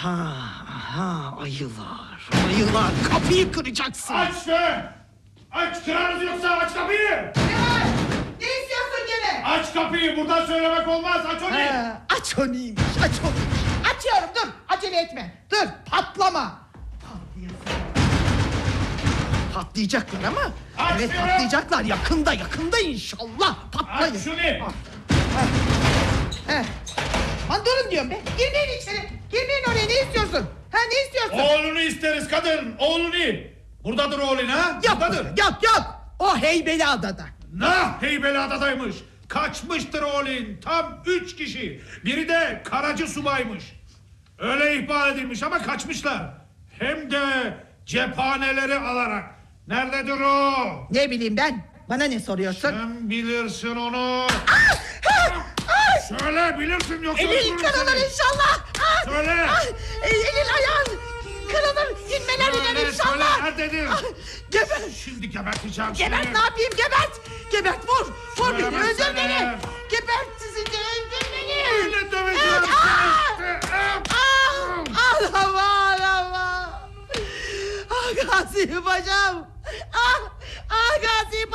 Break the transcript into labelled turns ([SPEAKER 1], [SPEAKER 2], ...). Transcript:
[SPEAKER 1] Aha, ayılar, kapıyı kıracaksın.
[SPEAKER 2] Aç be! Aç, kırarız yoksa aç kapıyı!
[SPEAKER 3] Ne var? Ne istiyorsun gene?
[SPEAKER 2] Aç kapıyı, buradan söylemek olmaz, aç onu!
[SPEAKER 1] Aç onuymuş.
[SPEAKER 3] Açıyorum, dur. Acele etme. Dur, patlama.
[SPEAKER 1] Patlayacaklar ama. Evet,
[SPEAKER 2] Açıyorum.
[SPEAKER 1] patlayacaklar yakında inşallah patlayın.
[SPEAKER 2] Aç şunu!
[SPEAKER 3] Lan durun diyorum be. Girmeyin içeri. Girmeyin oraya, ne istiyorsun? Ha, ne istiyorsun?
[SPEAKER 2] Oğlunu isteriz kadın, oğlunu! Buradadır oğlun ha? Buradadır.
[SPEAKER 1] Yok. O Heybeliada'da.
[SPEAKER 2] Heybeliada'daymış. Kaçmıştır oğlun. Tam 3 kişi. Biri de Karacı subaymış. Öyle ihbar edilmiş ama kaçmışlar. Hem de cephaneleri alarak. Nerededir o?
[SPEAKER 3] Ne bileyim ben. Bana ne soruyorsun?
[SPEAKER 2] Sen bilirsin onu. Söyle, bilirsin yoksa...
[SPEAKER 3] Elin kırılır inşallah.
[SPEAKER 2] Söyle.
[SPEAKER 3] Elin ayağın kırılır. İnmeler iner inşallah.
[SPEAKER 2] Söyle, nerededir?
[SPEAKER 3] Gebert.
[SPEAKER 2] Şimdi geberteceğim seni.
[SPEAKER 3] Gebert, ne yapayım, gebert. Gebert, vur beni,
[SPEAKER 2] Söylemezsene.
[SPEAKER 3] öldür beni. Gebert sizi de, öldür beni.
[SPEAKER 2] Öyle döveceğim
[SPEAKER 3] Ağlama. Gazi paşam. Gazi